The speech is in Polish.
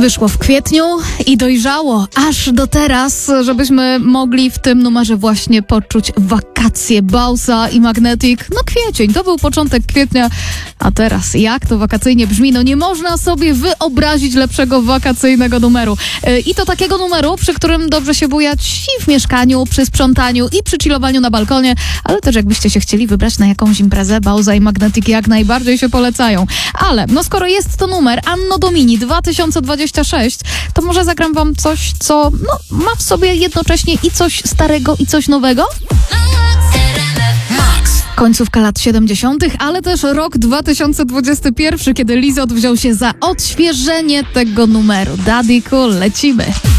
Wyszło w kwietniu i dojrzało aż do teraz, żebyśmy mogli w tym numerze właśnie poczuć wakacje Bausa i Magnetic. No kwiecień, to był początek kwietnia, a teraz jak to wakacyjnie brzmi? No nie można sobie wyobrazić lepszego wakacyjnego numeru. I to takiego numeru, przy którym dobrze się bujać i w mieszkaniu, przy sprzątaniu i przy chillowaniu na balkonie, ale też jakbyście się chcieli wybrać na jakąś imprezę, Bausa i Magnetic jak najbardziej się polecają. Ale no skoro jest to numer Anno Domini 2026, to może zagram wam coś, co ma w sobie jednocześnie i coś starego, i coś nowego? Końcówka lat 70., ale też rok 2021, kiedy Lizot wziął się za odświeżenie tego numeru. Daddy Cool, lecimy!